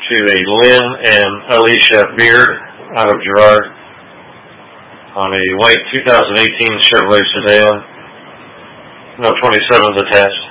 to a Lynn and Alicia Beard out of Girard on a white 2018 Chevrolet sedan. No 27s attached.